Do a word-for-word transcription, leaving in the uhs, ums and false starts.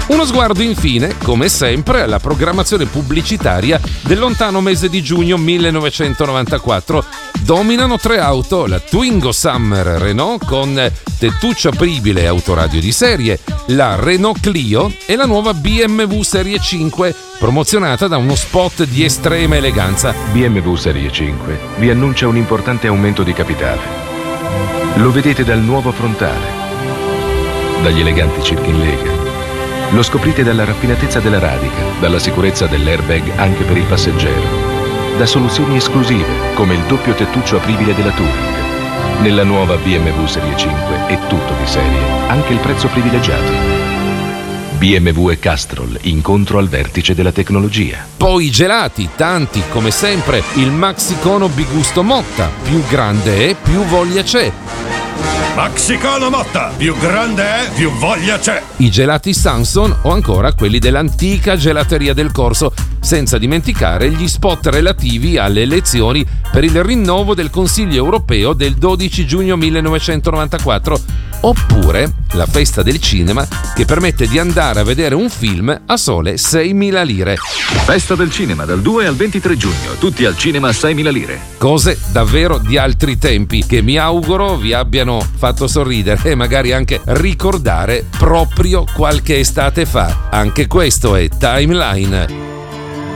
Uno sguardo infine, come sempre, alla programmazione pubblicitaria del lontano mese di giugno millenovecentonovantaquattro. Dominano tre auto, la Twingo Summer Renault con tettuccio apribile e autoradio di serie, la Renault Clio e la nuova B M W Serie cinque, promozionata da uno spot di estrema eleganza. B M W Serie cinque vi annuncia un importante aumento di capitale. Lo vedete dal nuovo frontale, dagli eleganti circhi in lega. Lo scoprite dalla raffinatezza della radica, dalla sicurezza dell'airbag anche per il passeggero, da soluzioni esclusive come il doppio tettuccio apribile della Touring. Nella nuova B M W Serie cinque è tutto di serie, anche il prezzo privilegiato. B M W e Castrol, incontro al vertice della tecnologia. Poi i gelati, tanti come sempre, il Maxicono Bigusto Motta, più grande è, più voglia c'è. Maxicono Motta, più grande è, più voglia c'è. I gelati Samson o ancora quelli dell'antica gelateria del Corso, senza dimenticare gli spot relativi alle elezioni per il rinnovo del Consiglio europeo del dodici giugno millenovecentonovantaquattro, oppure la festa del cinema che permette di andare a vedere un film a sole seimila lire. Festa del cinema dal due al ventitré giugno, tutti al cinema a seimila lire. Cose davvero di altri tempi che mi auguro vi abbiano fatto sorridere e magari anche ricordare proprio qualche estate fa. Anche questo è Timeline.